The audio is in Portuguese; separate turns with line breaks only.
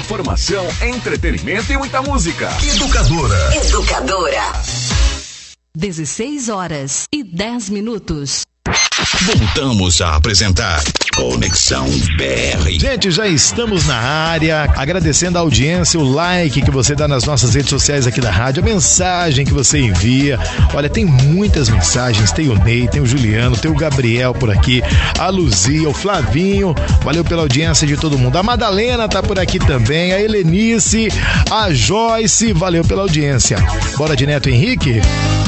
Informação, entretenimento e muita música.
Educadora.
16h10.
Voltamos a apresentar Conexão BR.
Gente, já estamos na área, agradecendo a audiência, o like que você dá nas nossas redes sociais aqui da rádio, a mensagem que você envia. Olha, tem muitas mensagens, tem o Ney, tem o Juliano, tem o Gabriel por aqui, a Luzia, o Flavinho, valeu pela audiência de todo mundo. A Madalena tá por aqui também, a Helenice, a Joyce, valeu pela audiência. Bora de Neto Henrique?